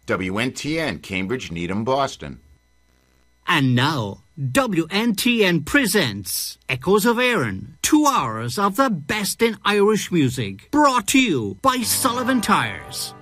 WNTN, Cambridge, Needham, Boston. And now, WNTN presents Echoes of Erin, 2 hours of the best in Irish music, brought to you by Sullivan Tires.